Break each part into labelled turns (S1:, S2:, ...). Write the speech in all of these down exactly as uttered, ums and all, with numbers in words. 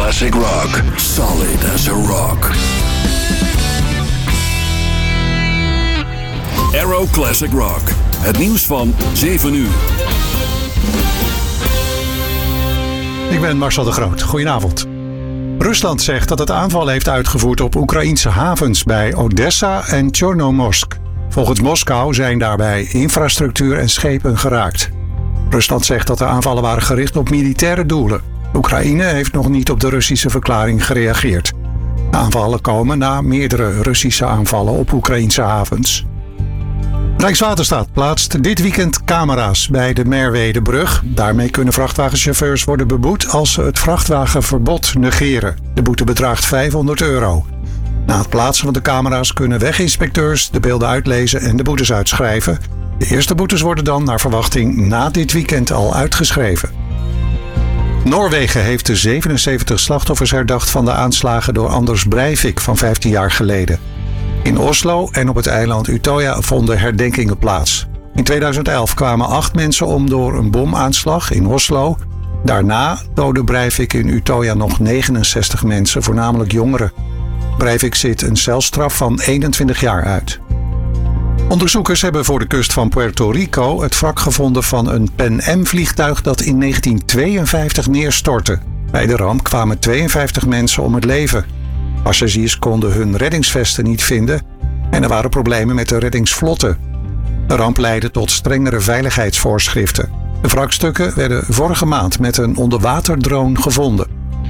S1: classic rock. Solid as a rock. Aero Classic Rock. Het nieuws van zeven uur.
S2: Ik ben Marcel de Groot. Goedenavond. Rusland zegt dat het aanval heeft uitgevoerd op Oekraïnse havens bij Odessa en Chornomorsk. Volgens Moskou zijn daarbij infrastructuur en schepen geraakt. Rusland zegt dat de aanvallen waren gericht op militaire doelen. Oekraïne heeft nog niet op de Russische verklaring gereageerd. De aanvallen komen na meerdere Russische aanvallen op Oekraïnse havens. Rijkswaterstaat plaatst dit weekend camera's bij de Merwedebrug. Daarmee kunnen vrachtwagenchauffeurs worden beboet als ze het vrachtwagenverbod negeren. De boete bedraagt vijfhonderd euro. Na het plaatsen van de camera's kunnen weginspecteurs de beelden uitlezen en de boetes uitschrijven. De eerste boetes worden dan naar verwachting na dit weekend al uitgeschreven. Noorwegen heeft de zevenenzeventig slachtoffers herdacht van de aanslagen door Anders Breivik van vijftien jaar geleden. In Oslo en op het eiland Utøya vonden herdenkingen plaats. In tweeduizend elf kwamen acht mensen om door een bomaanslag in Oslo. Daarna doodde Breivik in Utøya nog negenenzestig mensen, voornamelijk jongeren. Breivik zit een celstraf van eenentwintig jaar uit. Onderzoekers hebben voor de kust van Puerto Rico het wrak gevonden van een Pan Am-vliegtuig dat in negentien tweeënvijftig neerstortte. Bij de ramp kwamen tweeënvijftig mensen om het leven. Passagiers konden hun reddingsvesten niet vinden en er waren problemen met de reddingsvlotten. De ramp leidde tot strengere veiligheidsvoorschriften. De wrakstukken werden vorige maand met een onderwaterdrone gevonden.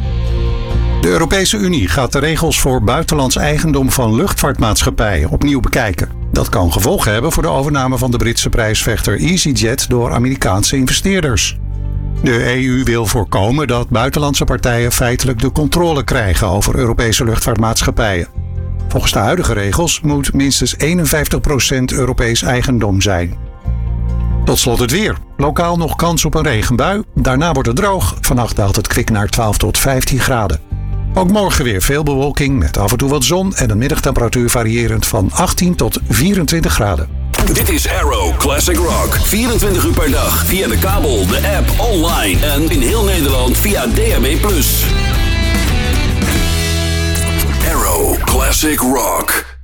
S2: De Europese Unie gaat de regels voor buitenlands eigendom van luchtvaartmaatschappijen opnieuw bekijken. Dat kan gevolgen hebben voor de overname van de Britse prijsvechter EasyJet door Amerikaanse investeerders. De E U wil voorkomen dat buitenlandse partijen feitelijk de controle krijgen over Europese luchtvaartmaatschappijen. Volgens de huidige regels moet minstens eenenvijftig procent Europees eigendom zijn. Tot slot het weer. Lokaal nog kans op een regenbui. Daarna wordt het droog. Vannacht daalt het kwik naar twaalf tot vijftien graden. Ook morgen weer veel bewolking met af en toe wat zon en een middagtemperatuur variërend van achttien tot vierentwintig graden.
S1: Dit is Aero Classic Rock. vierentwintig uur per dag via de kabel, de app, online en in heel Nederland via D A B plus. Aero Classic Rock.